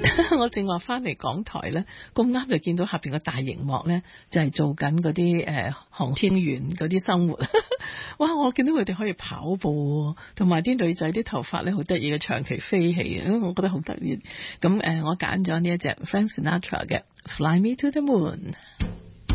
我正話翻嚟港台咧，咁啱就見到下邊個大熒幕咧，就係做緊嗰啲航天員嗰啲生活。哇！我見到佢哋可以跑步，同埋啲女仔啲頭髮咧好得意嘅長期飛起，我覺得好得意。咁我揀咗呢一隻 Frank Sinatra 嘅 Fly Me to the Moon。